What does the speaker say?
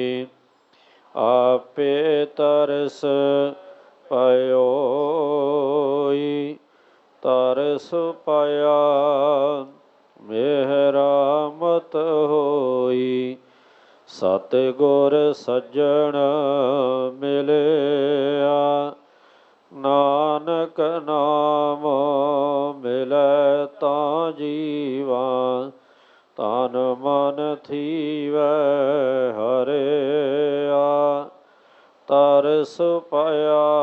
ਆਪੇ ਤਰਸ ਪਇਓਈ, ਤਰਸ ਪਾਇਆ ਮਿਹਰਾਮਤ ਹੋਈ। ਸਤਿਗੁਰ ਸੱਜਣ ਮਿਲਿਆ, ਨਾਨਕ ਨਾਮ ਮਿਲੈ ਤਾਂ ਜੀਵਾ। ਤਨ ਮਨ ਥੀਵੈ ਹਰਿਆ, ਤਰਸ ਪਾਇਆ